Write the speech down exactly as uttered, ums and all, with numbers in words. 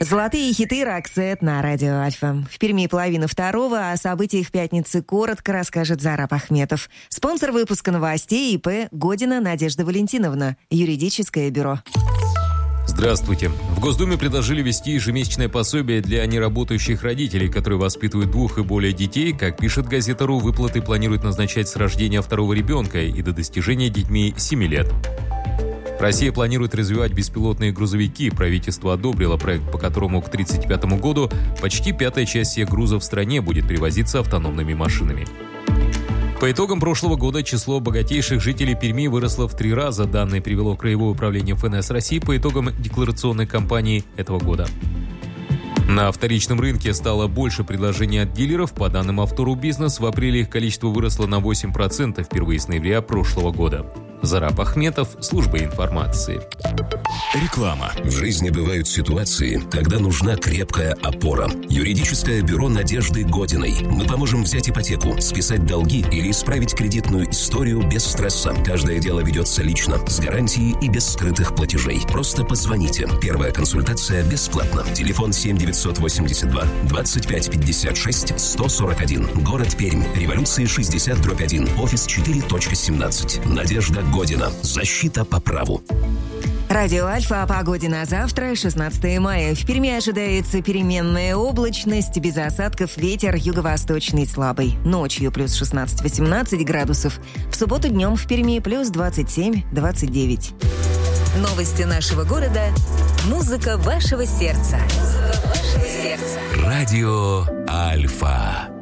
Золотые хиты «Роксет» на радио «Альфа». В Перми половина второго, о событиях пятницы коротко расскажет Зараб Ахметов. Спонсор выпуска новостей ИП Година Надежда Валентиновна, юридическое бюро. Здравствуйте. В Госдуме предложили ввести ежемесячное пособие для неработающих родителей, которые воспитывают двух и более детей. Как пишет газета РУ, выплаты планируют назначать с рождения второго ребенка и до достижения детьми семи лет. Россия планирует развивать беспилотные грузовики. Правительство одобрило проект, по которому к тридцать пятому году почти пятая часть всех грузов в стране будет перевозиться автономными машинами. По итогам прошлого года число богатейших жителей Перми выросло в три раза. Данные привело Краевое управление ФНС России по итогам декларационной кампании этого года. На вторичном рынке стало больше предложений от дилеров. По данным Автору Бизнес, в апреле их количество выросло на восемь процентов впервые с ноября прошлого года. Зараб Ахметов, служба информации. Реклама. В жизни бывают ситуации, когда нужна крепкая опора. Юридическое бюро Надежды Годиной. Мы поможем взять ипотеку, списать долги или исправить кредитную историю без стресса. Каждое дело ведется лично, с гарантией и без скрытых платежей. Просто позвоните. Первая консультация бесплатна. Телефон семь девятьсот восемьдесят два двадцать пять пятьдесят шесть сто сорок один. Город Пермь. Революции шестьдесят дробь один. Офис четыре точка семнадцать. Надежда Година. Защита по праву. Радио «Альфа» о погоде на завтра, шестнадцатое мая. В Перми ожидается переменная облачность, без осадков, ветер юго-восточный слабый. Ночью плюс шестнадцать-восемнадцать градусов. В субботу днем в Перми плюс двадцать семь двадцать девять. Новости нашего города. Музыка вашего сердца. Музыка вашего сердца. Радио «Альфа».